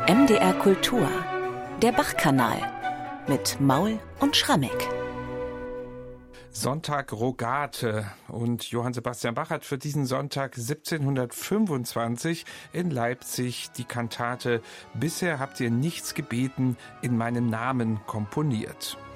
MDR Kultur, der Bach-Kanal mit Maul und Schrammeck. Sonntag Rogate, und Johann Sebastian Bach hat für diesen Sonntag 1725 in Leipzig die Kantate »Bisher habt ihr nichts gebeten« in meinem Namen komponiert.